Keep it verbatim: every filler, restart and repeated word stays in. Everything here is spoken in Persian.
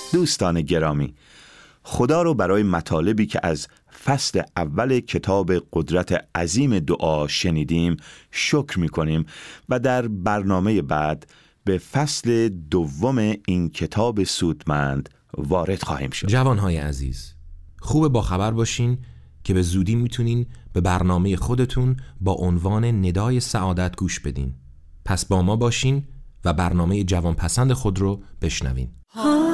دوستان گرامی، خدا رو برای مطالبی که از فصل اول کتاب قدرت عظیم دعا شنیدیم شکر می‌کنیم و در برنامه بعد به فصل دوم این کتاب سودمند وارد خواهیم شد. جوانهای عزیز، خوب با خبر باشین که به زودی میتونین به برنامه خودتون با عنوان ندای سعادت گوش بدین. پس با ما باشین و برنامه جوان پسند خود رو بشنوین.